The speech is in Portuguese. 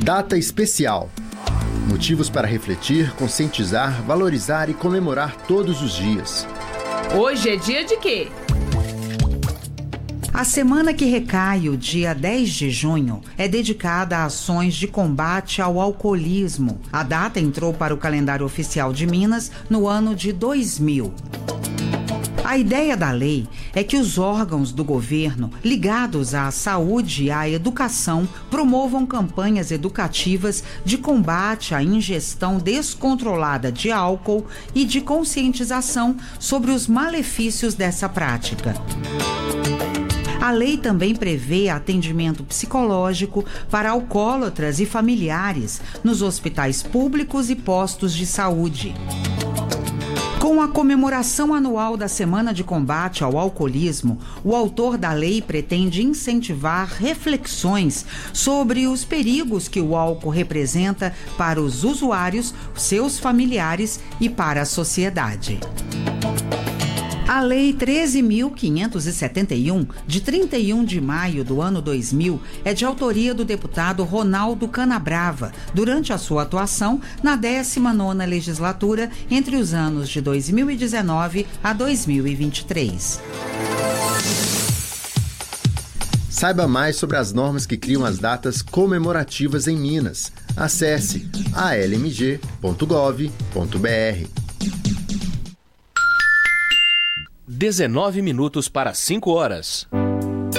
Data especial. Motivos para refletir, conscientizar, valorizar e comemorar todos os dias. Hoje é dia de quê? A semana que recai o dia 10 de junho é dedicada a ações de combate ao alcoolismo. A data entrou para o calendário oficial de Minas no ano de 2000. A ideia da lei é que os órgãos do governo ligados à saúde e à educação promovam campanhas educativas de combate à ingestão descontrolada de álcool e de conscientização sobre os malefícios dessa prática. A lei também prevê atendimento psicológico para alcoólatras e familiares nos hospitais públicos e postos de saúde. Com a comemoração anual da Semana de Combate ao Alcoolismo, o autor da lei pretende incentivar reflexões sobre os perigos que o álcool representa para os usuários, seus familiares e para a sociedade. A Lei 13.571, de 31 de maio do ano 2000, é de autoria do deputado Ronaldo Canabrava, durante a sua atuação na 19ª legislatura entre os anos de 2019 a 2023. Saiba mais sobre as normas que criam as datas comemorativas em Minas. Acesse almg.gov.br. 19 minutos para 5 horas.